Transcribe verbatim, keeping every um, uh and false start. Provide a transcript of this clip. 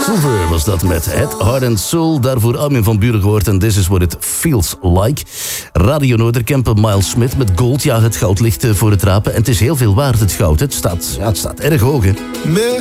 Vancouver was dat met Head, Heart and Soul. Daarvoor Armin van Buuren gehoord en This is what it feels like. Radio Noorderkempen, Miles Smith met Gold. Ja, het goud ligt voor het rapen. En het is heel veel waard, het goud. Het staat, ja, het staat erg hoog, hè.